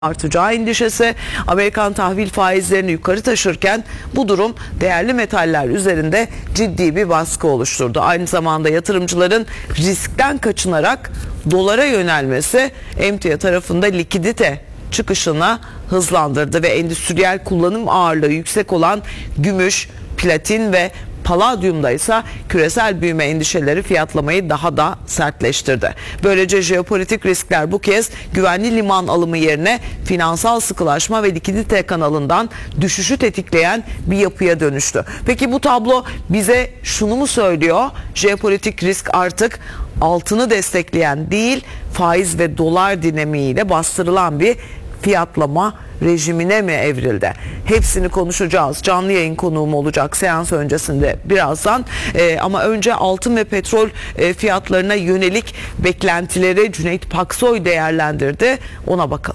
artacağı endişesi Amerikan tahvil faizlerini yukarı taşırken bu durum değerli metaller üzerinde ciddi bir baskı oluşturdu. Aynı zamanda yatırımcıların riskten kaçınarak dolara yönelmesi emtia tarafında likidite çıkışını hızlandırdı ve endüstriyel kullanım ağırlığı yüksek olan gümüş, platin ve paladyumda ise küresel büyüme endişeleri fiyatlamayı daha da sertleştirdi. Böylece jeopolitik riskler bu kez güvenli liman alımı yerine finansal sıkılaşma ve likidite kanalından düşüşü tetikleyen bir yapıya dönüştü. Peki bu tablo bize şunu mu söylüyor? Jeopolitik risk artık altını destekleyen değil, faiz ve dolar dinamiğiyle bastırılan bir fiyatlama rejimine mi evrildi? Hepsini konuşacağız. Canlı yayın konuğum olacak seans öncesinde birazdan. Ama önce altın ve petrol fiyatlarına yönelik beklentileri Cüneyt Paksoy değerlendirdi. Ona bakalım.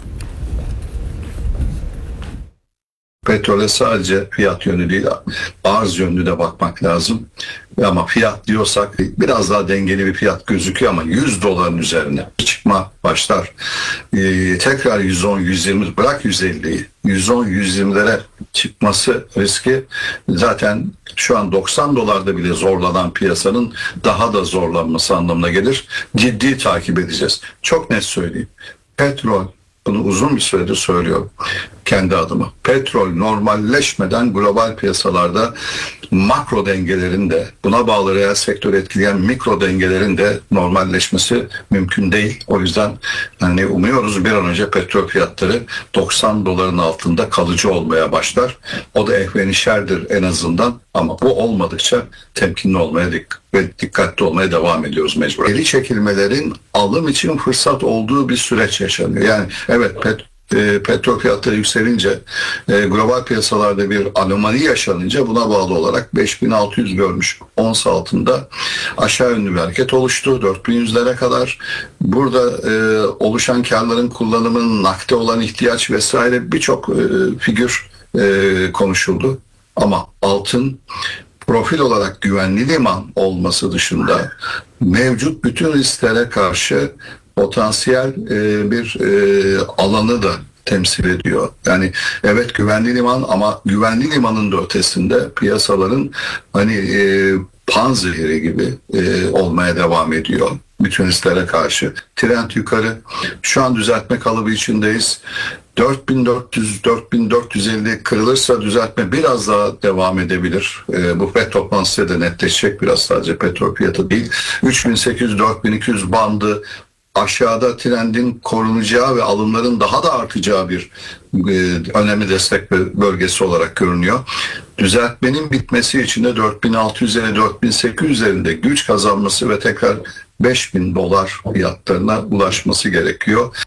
Petrole sadece fiyat yönü değil, arz yönlü de bakmak lazım. Ama fiyat diyorsak biraz daha dengeli bir fiyat gözüküyor ama 100 doların üzerine çıkma başlar. Tekrar 110, 120 bırak 150'yi. 110, 120'lere çıkması riski zaten şu an 90 dolarda bile zorlanan piyasanın daha da zorlanması anlamına gelir. Ciddi takip edeceğiz. Çok net söyleyeyim. Petrol, bunu uzun bir süredir söylüyorum kendi adıma. Petrol normalleşmeden global piyasalarda makro dengelerin de buna bağlı reel sektörü etkileyen mikro dengelerin de normalleşmesi mümkün değil. O yüzden hani umuyoruz bir an önce petrol fiyatları 90 doların altında kalıcı olmaya başlar. O da ehvenişerdir en azından ama bu olmadıkça temkinli olmaya ve dikkatli olmaya devam ediyoruz mecbur. Geri çekilmelerin alım için fırsat olduğu bir süreç yaşanıyor. Yani evet petrol fiyatları yükselince global piyasalarda bir anomali yaşanınca buna bağlı olarak 5600 görmüş ons altında aşağı yönlü bir hareket oluştu 4100'lere kadar. Burada oluşan karların kullanımının nakde olan ihtiyaç vesaire birçok figür konuşuldu ama altın profil olarak güvenli liman olması dışında mevcut bütün risklere karşı potansiyel bir alanı da temsil ediyor. Yani evet güvenli liman ama güvenli limanın da ötesinde piyasaların hani panzehiri gibi olmaya devam ediyor. Bütün risklere karşı. Trend yukarı. Şu an düzeltme kalıbı içindeyiz. 4400-4450 kırılırsa düzeltme biraz daha devam edebilir. Bu FED toplantısı da netleşecek biraz sadece petrol fiyatı değil. 3800-4200 bandı aşağıda trendin korunacağı ve alımların daha da artacağı bir önemli destek bölgesi olarak görünüyor. Düzeltmenin bitmesi için de 4600-4800 üzerinde güç kazanması ve tekrar 5000 dolar fiyatlarına ulaşması gerekiyor.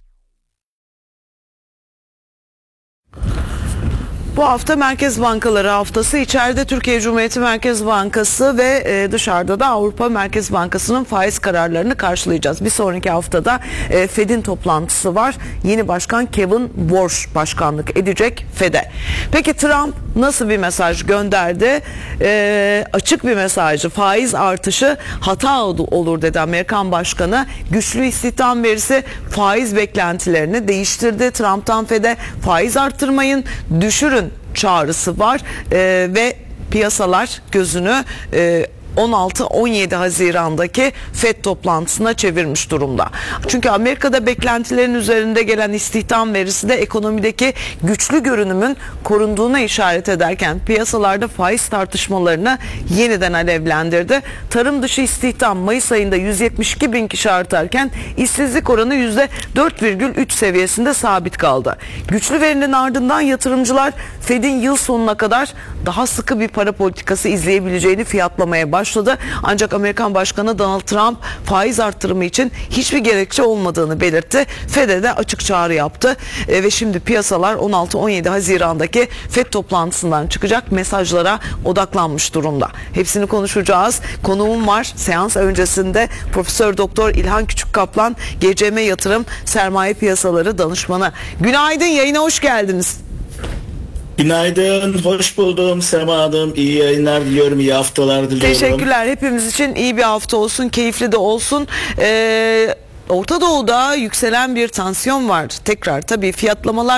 Bu hafta Merkez Bankaları haftası. İçeride Türkiye Cumhuriyeti Merkez Bankası ve dışarıda da Avrupa Merkez Bankası'nın faiz kararlarını karşılayacağız. Bir sonraki haftada Fed'in toplantısı var. Yeni başkan Kevin Warsh başkanlık edecek Fed'e. Peki Trump nasıl bir mesaj gönderdi? Açık bir mesajı. Faiz artışı hata olur dedi Amerikan Başkanı. Güçlü istihdam verisi faiz beklentilerini değiştirdi. Trump'tan Fed'e faiz arttırmayın, düşürün çağrısı var ve piyasalar gözünü 16-17 Haziran'daki FED toplantısına çevirmiş durumda. Çünkü Amerika'da beklentilerin üzerinde gelen istihdam verisi de ekonomideki güçlü görünümün korunduğuna işaret ederken piyasalarda faiz tartışmalarını yeniden alevlendirdi. Tarım dışı istihdam Mayıs ayında 172 bin kişi artarken işsizlik oranı %4,3 seviyesinde sabit kaldı. Güçlü verinin ardından yatırımcılar Fed'in yıl sonuna kadar daha sıkı bir para politikası izleyebileceğini fiyatlamaya başladı. Ancak Amerikan Başkanı Donald Trump faiz arttırımı için hiçbir gerekçe olmadığını belirtti. Fed'e de açık çağrı yaptı ve şimdi piyasalar 16-17 Haziran'daki FED toplantısından çıkacak mesajlara odaklanmış durumda. Hepsini konuşacağız. Konuğum var. Seans öncesinde Profesör Doktor İlhan Küçükkaplan, GCM Yatırım Sermaye Piyasaları Danışmanı. Günaydın, yayına hoş geldiniz. Günaydın, hoş buldum Sema Hanım. İyi yayınlar diliyorum, iyi haftalar diliyorum. Teşekkürler. Hepimiz için iyi bir hafta olsun, keyifli de olsun. Orta Doğu'da yükselen bir tansiyon var. Tekrar tabii fiyatlamalar